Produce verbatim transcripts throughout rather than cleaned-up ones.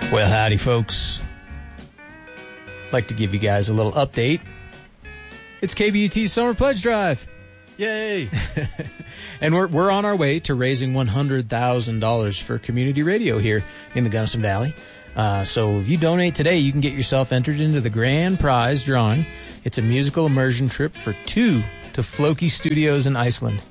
Well, howdy, folks. Like to give you guys a little update. It's K B U T's Summer Pledge Drive. Yay! And we're we're on our way to raising one hundred thousand dollars for community radio here in the Gunnison Valley. Uh, so if you donate today, you can get yourself entered into the grand prize drawing. It's a musical immersion trip for two to Floki Studios in Iceland.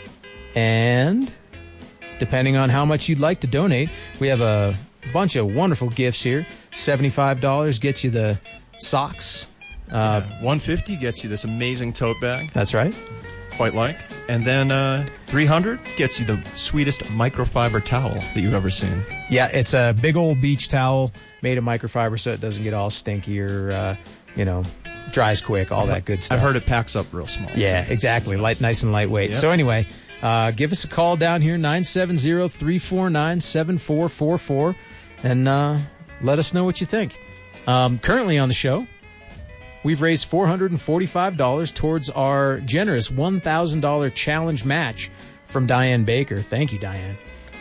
And depending on how much you'd like to donate, we have a bunch of wonderful gifts here. seventy-five dollars gets you the socks. Uh, yeah, one hundred fifty dollars gets you this amazing tote bag. That's right. Quite like. And then uh, three hundred dollars gets you the sweetest microfiber towel that you've ever seen. Yeah, it's a big old beach towel made of microfiber so it doesn't get all stinky or, uh, you know, dries quick, all that good stuff. I've heard it packs up real small. Yeah, too. exactly. Light, nice and lightweight. Yep. So anyway, uh, give us a call down here, nine seven zero, three four nine, seven four four four, and uh, let us know what you think. Um, currently on the show, we've raised four hundred forty-five dollars towards our generous one thousand dollars challenge match from Diane Baker. Thank you, Diane.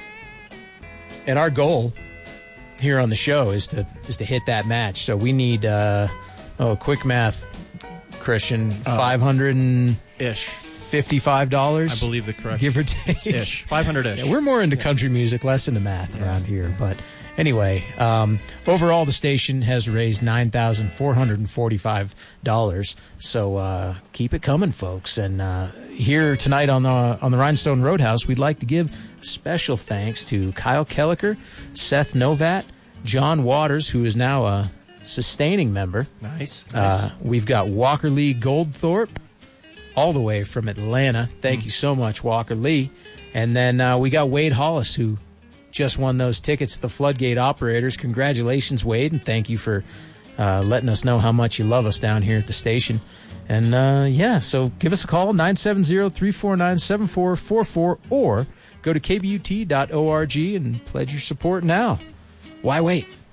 And our goal here on the show is to is to hit that match. So we need, uh, oh, quick math, Christian, uh, five hundred ish. fifty-five dollars. I believe the correct. Give or take. Ish. five hundred ish. Yeah, we're more into country music, less into math around here. But anyway, um, overall, the station has raised nine thousand four hundred forty-five dollars. So uh, keep it coming, folks. And uh, here tonight on the on the Rhinestone Roadhouse, we'd like to give special thanks to Kyle Kelliker, Seth Novat, John Waters, who is now a sustaining member. Nice. nice. Uh, we've got Walker Lee Goldthorpe, all the way from Atlanta. Thank mm. you so much, Walker Lee. And then uh, we got Wade Hollis, who just won those tickets to the Floodgate Operators. Congratulations, Wade, and thank you for uh, letting us know how much you love us down here at the station. And, uh, yeah, so give us a call, nine seven zero, three four nine, seven four four four, or go to k b u t dot org and pledge your support now. Why wait?